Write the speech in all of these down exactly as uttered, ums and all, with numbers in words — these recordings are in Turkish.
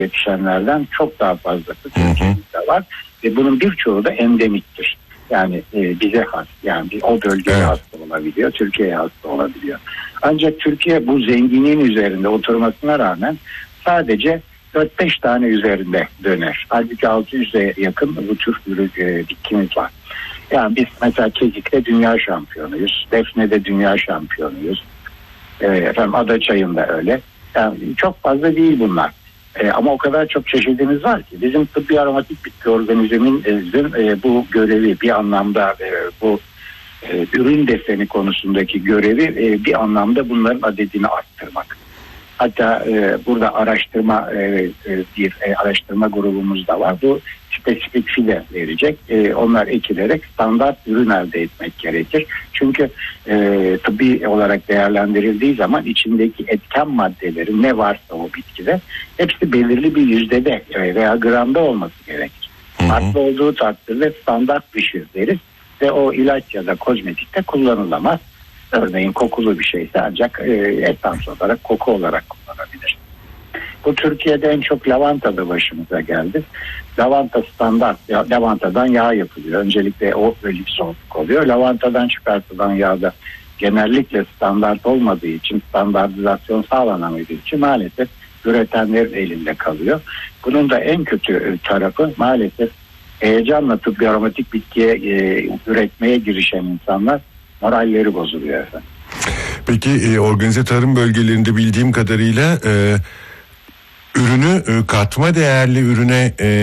yetişenlerden çok daha fazlası Türkiye'de var ve bunun birçoğu da endemiktir. Yani e, bize has, yani o bölgeye evet. hasta olabiliyor, Türkiye'ye hasta olabiliyor. Ancak Türkiye bu zenginliğin üzerinde oturmasına rağmen sadece dört beş tane üzerinde döner. Halbuki altı yüze yakın bu tür ürün e, bitkimiz var. Yani biz mesela kekikte dünya şampiyonuyuz, defnede dünya şampiyonuyuz. E, efendim adaçayında öyle. Yani çok fazla değil bunlar. E, ama o kadar çok çeşidimiz var ki bizim tıbbi aromatik bitki organizmimizin e, bu görevi bir anlamda e, bu e, ürün deseni konusundaki görevi e, bir anlamda bunların adedini arttırmak. Hatta e, burada araştırma e, e, bir e, araştırma grubumuz da var. Bu spesifik fide verecek. E, onlar ekilerek standart ürün elde etmek gerekir. Çünkü e, tıbbi olarak değerlendirildiği zaman içindeki etken maddeleri ne varsa o bitkide hepsi belirli bir yüzdede e, veya gramda olması gerekir. Farklı olduğu takdirde standart dışı deriz ve o ilaç ya da kozmetikte kullanılamaz. Örneğin kokulu bir şeyse ancak e, esans olarak koku olarak kullanabilir. Bu Türkiye'de en çok lavantada başımıza geldi. Lavanta standart, ya, lavantadan yağ yapılıyor. Öncelikle o öyle bir sorumluluk oluyor. Lavantadan çıkartılan yağ da genellikle standart olmadığı için, standartizasyon sağlanamadığı için maalesef üretenlerin elinde kalıyor. Bunun da en kötü tarafı maalesef heyecanla tıbbi aromatik bitkiye e, üretmeye girişen insanlar moralleri bozuluyor efendim. Peki e, organize tarım bölgelerinde bildiğim kadarıyla e, ürünü e, katma değerli ürüne e,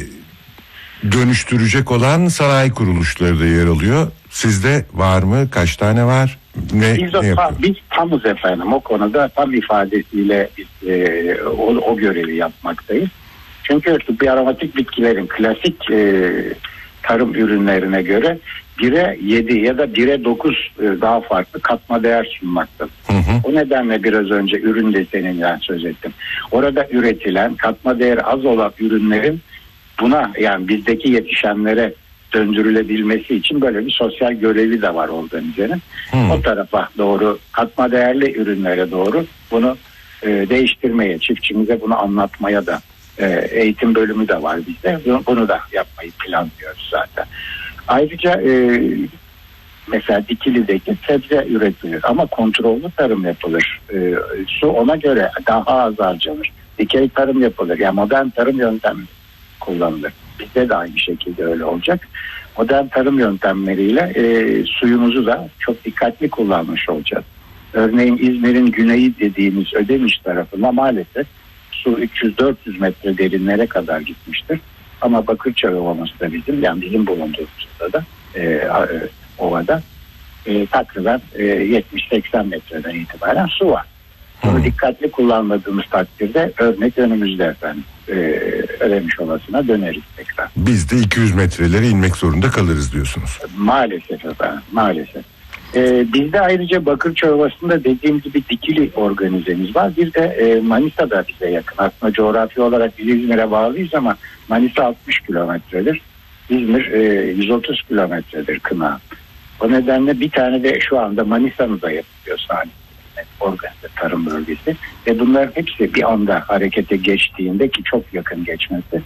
dönüştürecek olan sanayi kuruluşları da yer alıyor. Sizde var mı? Kaç tane var? Ne, biz, ne tam, biz tamız efendim. O konuda tam ifadesiyle biz, e, o, o görevi yapmaktayız. Çünkü tıbbi aromatik bitkilerin klasik e, tarım ürünlerine göre bire yedi ya da bire dokuz daha farklı katma değer sunmaktadır. Hı hı. O nedenle biraz önce ürün deseninden söz ettim. Orada üretilen katma değeri az olan ürünlerin buna yani bizdeki yetişenlere döndürülebilmesi için böyle bir sosyal görevi de var organizenin. Hı. O tarafa doğru katma değerli ürünlere doğru bunu e, değiştirmeye, çiftçimize bunu anlatmaya da e, eğitim bölümü de var bizde. Bunu da yapmayı planlıyoruz zaten. Ayrıca e, mesela Dikili'deki sebze üretilir ama kontrollü tarım yapılır. E, su ona göre daha az harcanır. Dikey tarım yapılır. Yani modern tarım yöntemi kullanılır. Bizde de aynı şekilde öyle olacak. Modern tarım yöntemleriyle e, suyumuzu da çok dikkatli kullanmış olacağız. Örneğin İzmir'in güneyi dediğimiz Ödemiş tarafında maalesef su üç yüz dört yüz metre derinlere kadar gitmiştir. Ama Bakırçay Ovası da bizim, yani bizim bulunduğumuzda da e, e, ovada e, takriben e, yetmiş seksen metreden itibaren su var. Bunu hmm. dikkatli kullanmadığımız takdirde örnek önümüzde efendim. E, Ödemiş Ovası'na döneriz tekrar. Biz de iki yüz metrelere inmek zorunda kalırız diyorsunuz. Maalesef efendim, maalesef. Ee, bizde ayrıca Bakırçay Ovası'nda dediğim gibi dikili organizemiz var. Bir de e, Manisa'da bize yakın. Aslında coğrafi olarak biz İzmir'e bağlıyız ama Manisa altmış kilometredir. İzmir e, yüz otuz kilometredir Kına. O nedenle bir tane de şu anda Manisa'mıza yapılıyor sahne organize tarım bölgesi. Ve bunların hepsi bir anda harekete geçtiğinde ki çok yakın geçmesi.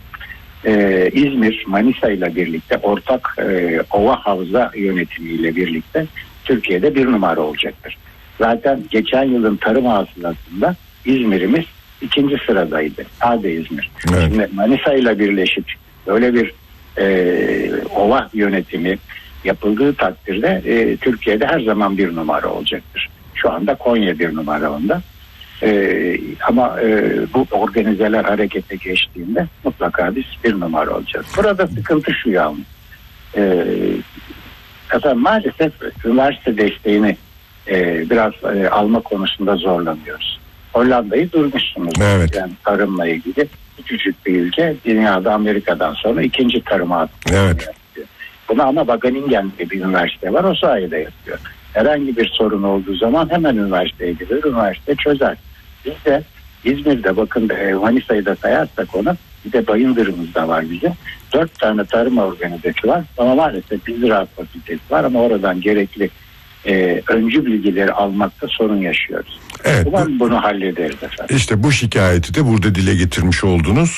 Ee, İzmir Manisa ile birlikte ortak e, ova havza yönetimiyle birlikte Türkiye'de bir numara olacaktır. Zaten geçen yılın tarım hasılatında İzmir'imiz ikinci sıradaydı. Sade İzmir. Evet. Şimdi Manisa ile birleşip öyle bir e, ova yönetimi yapıldığı takdirde e, Türkiye'de her zaman bir numara olacaktır. Şu anda Konya bir numara onda. Ee, ama e, bu organizeler harekete geçtiğinde mutlaka biz bir numara olacağız. Burada sıkıntı şu yalnız. Ee, efendim, maalesef üniversite desteğini e, biraz e, alma konusunda zorlanıyoruz. Hollanda'yı durmuşsunuz. Evet. Yani tarımla ilgili küçücük bir ülke. Dünyada Amerika'dan sonra ikinci tarıma atıyor. Evet. Bunu ama Wageningen diye bir üniversite var. O sayede yapıyor. Herhangi bir sorun olduğu zaman hemen üniversiteye gidiyor. Üniversite çözer. Biz de İzmir'de bakın Manisa'yı da sayarsak onu, bir de Bayındır'ımız da var bizim. Dört tane tarım organizasyonu var ama maalesef bir ziraat fakültesi var ama oradan gerekli e, öncü bilgileri almakta sorun yaşıyoruz. Evet, Umarım bunu hallederiz efendim. İşte bu şikayeti de burada dile getirmiş oldunuz.